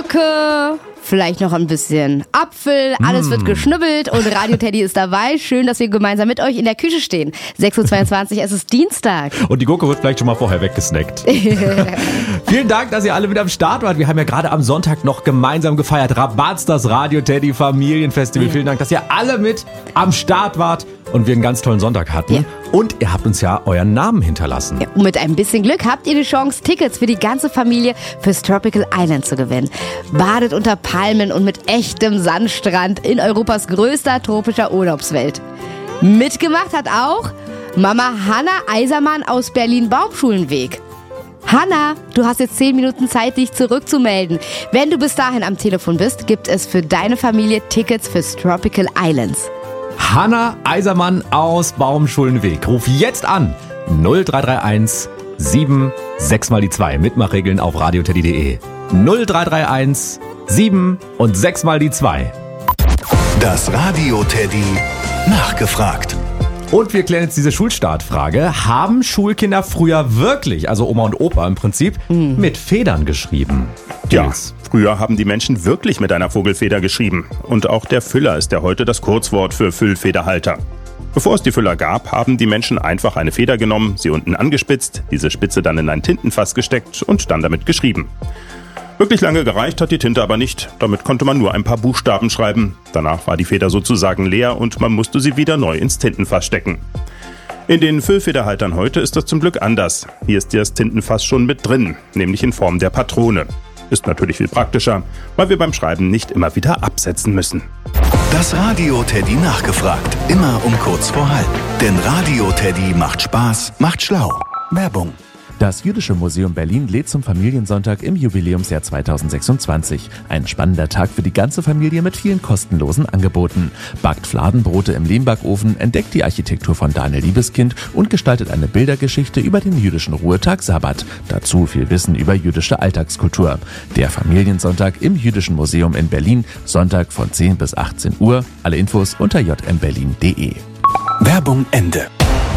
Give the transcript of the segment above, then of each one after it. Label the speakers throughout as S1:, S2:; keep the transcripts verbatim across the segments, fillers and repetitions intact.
S1: Gurke, vielleicht noch ein bisschen Apfel, alles mm. wird geschnibbelt und Radio Teddy ist dabei. Schön, dass wir gemeinsam mit euch in der Küche stehen. sechs Uhr zweiundzwanzig, es ist Dienstag.
S2: Und die Gurke wird vielleicht schon mal vorher weggesnackt. Vielen Dank, dass ihr alle mit am Start wart. Wir haben ja gerade am Sonntag noch gemeinsam gefeiert. Rabatz, das Radio Teddy Familienfestival. Ja. Vielen Dank, dass ihr alle mit am Start wart und wir einen ganz tollen Sonntag hatten. Ja. Und ihr habt uns ja euren Namen hinterlassen.
S1: Ja, und mit ein bisschen Glück habt ihr die Chance, Tickets für die ganze Familie fürs Tropical Island zu gewinnen. Badet unter Palmen und mit echtem Sandstrand in Europas größter tropischer Urlaubswelt. Mitgemacht hat auch Mama Hanna Eisermann aus Berlin-Baumschulenweg. Hanna, du hast jetzt zehn Minuten Zeit, dich zurückzumelden. Wenn du bis dahin am Telefon bist, gibt es für deine Familie Tickets fürs Tropical Islands.
S2: Hanna Eisermann aus Baumschulenweg. Ruf jetzt an null drei drei eins sieben sechs mal die zwei. Mitmachregeln auf radioteddy punkt de. null drei drei eins sieben und sechs mal die zwei.
S3: Das Radio Teddy nachgefragt.
S2: Und wir klären jetzt diese Schulstartfrage. Haben Schulkinder früher wirklich, also Oma und Opa im Prinzip, mhm. mit Federn geschrieben?
S4: Ja, früher haben die Menschen wirklich mit einer Vogelfeder geschrieben. Und auch der Füller ist ja heute das Kurzwort für Füllfederhalter. Bevor es die Füller gab, haben die Menschen einfach eine Feder genommen, sie unten angespitzt, diese Spitze dann in ein Tintenfass gesteckt und dann damit geschrieben. Wirklich lange gereicht hat die Tinte aber nicht. Damit konnte man nur ein paar Buchstaben schreiben. Danach war die Feder sozusagen leer und man musste sie wieder neu ins Tintenfass stecken. In den Füllfederhaltern heute ist das zum Glück anders. Hier ist das Tintenfass schon mit drin, nämlich in Form der Patrone. Ist natürlich viel praktischer, weil wir beim Schreiben nicht immer wieder absetzen müssen.
S3: Das Radio Teddy nachgefragt. Immer um kurz vor halb. Denn Radio Teddy macht Spaß, macht schlau. Werbung.
S5: Das Jüdische Museum Berlin lädt zum Familiensonntag im Jubiläumsjahr zweitausendsechsundzwanzig. Ein spannender Tag für die ganze Familie mit vielen kostenlosen Angeboten. Backt Fladenbrote im Lehmbackofen, entdeckt die Architektur von Daniel Liebeskind und gestaltet eine Bildergeschichte über den jüdischen Ruhetag Sabbat. Dazu viel Wissen über jüdische Alltagskultur. Der Familiensonntag im Jüdischen Museum in Berlin, Sonntag von zehn bis achtzehn Uhr. Alle Infos unter j m berlin punkt de.
S3: Werbung Ende.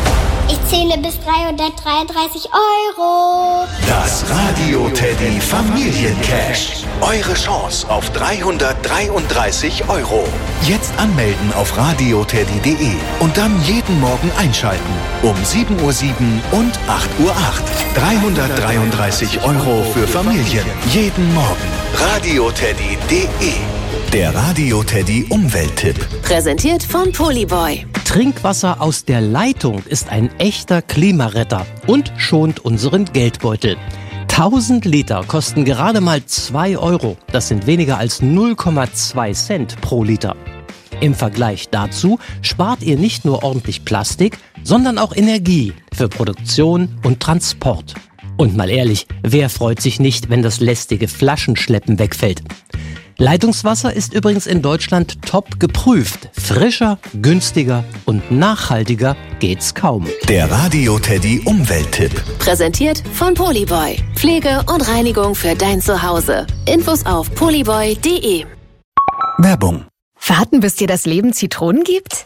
S6: Ich zähle bis dreihundertdreiunddreißig Euro.
S3: Das Radio Teddy Familiencash. Eure Chance auf dreihundertdreiunddreißig Euro. Jetzt anmelden auf radioteddy punkt de und dann jeden Morgen einschalten. Um sieben Uhr sieben und acht Uhr acht. dreihundertdreiunddreißig Euro für Familien. Jeden Morgen. radioteddy punkt de. Der Radio Teddy Umwelttipp.
S7: Präsentiert von Polyboy.
S8: Trinkwasser aus der Leitung ist ein echter Klimaretter und schont unseren Geldbeutel. tausend Liter kosten gerade mal zwei Euro. Das sind weniger als null Komma zwei Cent pro Liter. Im Vergleich dazu spart ihr nicht nur ordentlich Plastik, sondern auch Energie für Produktion und Transport. Und mal ehrlich, wer freut sich nicht, wenn das lästige Flaschenschleppen wegfällt? Leitungswasser ist übrigens in Deutschland top geprüft. Frischer, günstiger und nachhaltiger geht's kaum.
S3: Der Radio Teddy Umwelttipp.
S7: Präsentiert von Polyboy. Pflege und Reinigung für dein Zuhause. Infos auf polyboy punkt de.
S3: Werbung.
S9: Warten, bis dir das Leben Zitronen gibt?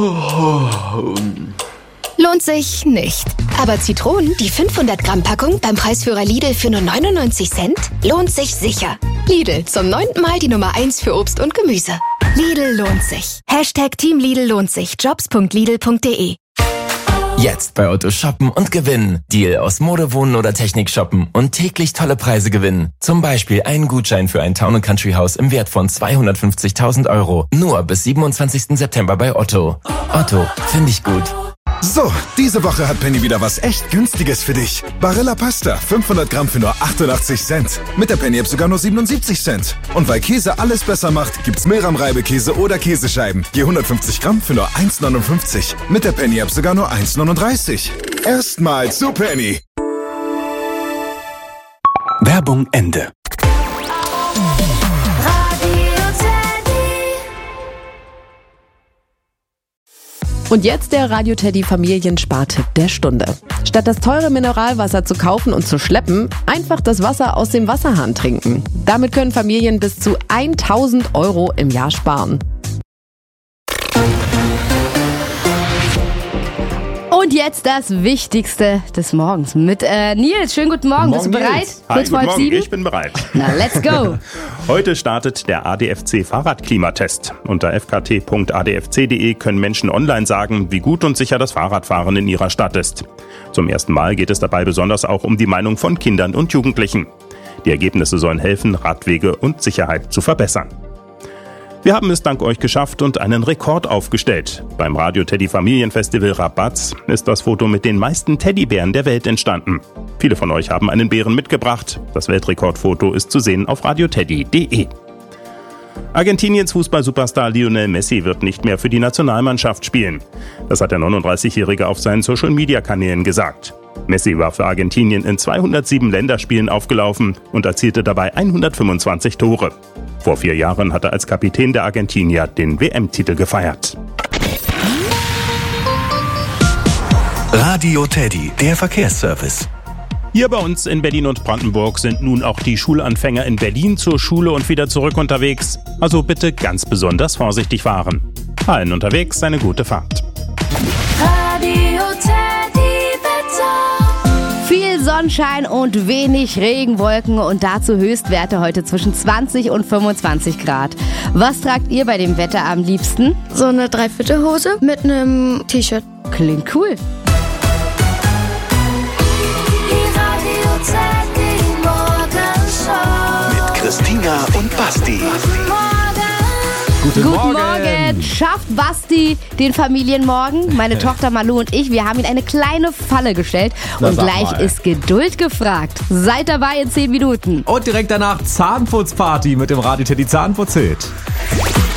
S9: Lohnt sich nicht. Aber Zitronen, die fünfhundert Gramm Packung beim Preisführer Lidl für nur neunundneunzig Cent, lohnt sich sicher. Lidl, zum neunten Mal die Nummer eins für Obst und Gemüse. Lidl lohnt sich. Hashtag Team Lidl lohnt sich. jobs punkt lidl punkt de.
S10: Jetzt bei Otto shoppen und gewinnen. Deal aus Mode, Wohnen oder Technik shoppen und täglich tolle Preise gewinnen. Zum Beispiel einen Gutschein für ein Town and Country Haus im Wert von zweihundertfünfzigtausend Euro. Nur bis siebenundzwanzigsten September bei Otto. Otto, finde ich gut.
S11: So, diese Woche hat Penny wieder was echt Günstiges für dich. Barilla Pasta, fünfhundert Gramm für nur achtundachtzig Cent. Mit der Penny-App sogar nur siebenundsiebzig Cent. Und weil Käse alles besser macht, gibt's Milram-Reibekäse oder Käsescheiben. Je hundertfünfzig Gramm für nur eins neunundfünfzig. Mit der Penny-App sogar nur eins neununddreißig. Erstmal zu Penny.
S3: Werbung Ende.
S12: Und jetzt der Radio Teddy Familienspartipp der Stunde. Statt das teure Mineralwasser zu kaufen und zu schleppen, einfach das Wasser aus dem Wasserhahn trinken. Damit können Familien bis zu tausend Euro im Jahr sparen.
S1: Und jetzt das Wichtigste des Morgens mit äh, Nils. Schönen guten Morgen.
S4: Morgen,
S1: Bist du bereit?
S4: Nils. Hi,
S1: Kurz vor
S4: guten
S1: halb
S4: Morgen.
S1: sieben?
S4: Ich bin bereit.
S1: Na, let's go.
S4: Heute startet der A D F C Fahrradklimatest. Unter f k t punkt a d f c punkt d e können Menschen online sagen, wie gut und sicher das Fahrradfahren in ihrer Stadt ist. Zum ersten Mal geht es dabei besonders auch um die Meinung von Kindern und Jugendlichen. Die Ergebnisse sollen helfen, Radwege und Sicherheit zu verbessern. Wir haben es dank euch geschafft und einen Rekord aufgestellt. Beim Radio Teddy Familienfestival Rabatz ist das Foto mit den meisten Teddybären der Welt entstanden. Viele von euch haben einen Bären mitgebracht. Das Weltrekordfoto ist zu sehen auf radioteddy punkt d e. Argentiniens Fußball-Superstar Lionel Messi wird nicht mehr für die Nationalmannschaft spielen. Das hat der neununddreißigjährige auf seinen Social-Media-Kanälen gesagt. Messi war für Argentinien in zweihundertsieben Länderspielen aufgelaufen und erzielte dabei hundertfünfundzwanzig Tore. Vor vier Jahren hat er als Kapitän der Argentinier den W M-Titel gefeiert.
S3: Radio Teddy, der Verkehrsservice.
S4: Hier bei uns in Berlin und Brandenburg sind nun auch die Schulanfänger in Berlin zur Schule und wieder zurück unterwegs. Also bitte ganz besonders vorsichtig fahren. Allen unterwegs eine gute Fahrt.
S1: Radio Teddy Wetter. Viel Sonnenschein und wenig Regenwolken und dazu Höchstwerte heute zwischen zwanzig und fünfundzwanzig Grad. Was tragt ihr bei dem Wetter am liebsten?
S13: So eine Dreiviertelhose mit einem T-Shirt.
S1: Klingt cool.
S3: Mit Christina und Basti.
S2: Guten,
S1: Guten
S2: Morgen.
S1: Morgen. Schafft Basti den Familienmorgen? Meine Tochter Malu und ich, wir haben ihm eine kleine Falle gestellt.
S2: Na,
S1: und
S2: sag
S1: gleich
S2: mal.
S1: ist Geduld gefragt. Seid dabei in zehn Minuten.
S2: Und direkt danach Zahnputzparty mit dem Radio Teddy Zahnputz-Hit.